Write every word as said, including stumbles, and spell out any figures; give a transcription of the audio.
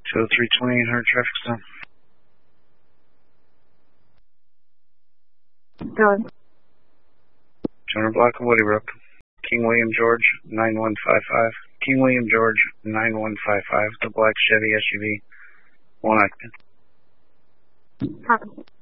two oh three twenty-eight hundred traffic stop. Good. two hundred block of Woodybrook. King William George, nine one five five. King William George, nine one five five. The black Chevy S U V. One occupant. Copy.